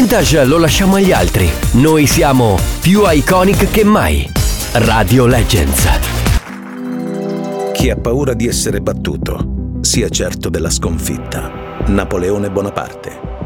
vintage lo lasciamo agli altri. Noi siamo più iconic che mai. Radio Legends. Chi ha paura di essere battuto, sia certo della sconfitta. Napoleone Bonaparte.